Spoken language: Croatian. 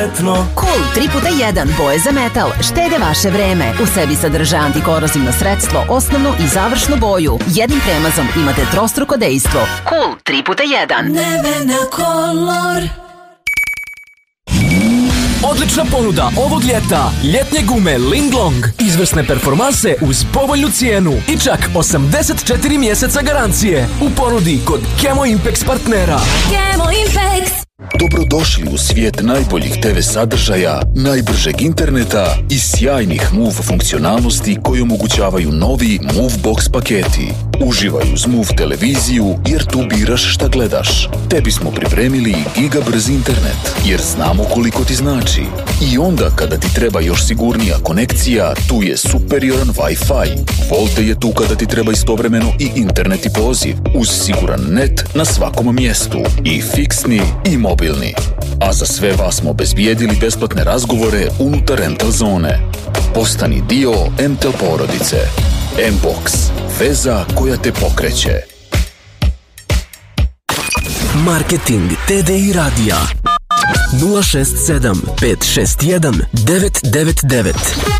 Cool 3x1 boje za metal štede vaše vreme. U sebi sadrža antikorozivno sredstvo, osnovnu i završnu boju. Jednim premazom imate trostruko dejstvo. Cool 3x1. Nevena Color. Odlična ponuda ovog ljeta. Ljetnje gume Linglong. Izvrsne performanse uz povoljnu cijenu i čak 84 mjeseca garancije. U ponudi kod Kemo Impex partnera. Kemo Impex. Dobrodošli u svijet najboljih TV sadržaja, najbržeg interneta i sjajnih Move funkcionalnosti koji omogućavaju novi Move Box paketi. Uživaj uz Move televiziju jer tu biraš šta gledaš. Tebi smo pripremili gigabrz internet jer znamo koliko ti znači. I onda kada ti treba još sigurnija konekcija, tu je superioran Wi-Fi. Volte je tu kada ti treba istovremeno i internet i poziv, uz siguran net na svakom mjestu, i fiksni i mobilni. A za sve vas smo obezbijedili besplatne razgovore unutar Rental zone. Postani dio MTEL porodice. M-Box, veza koja te pokreće. Marketing TDI radija 067 561 999.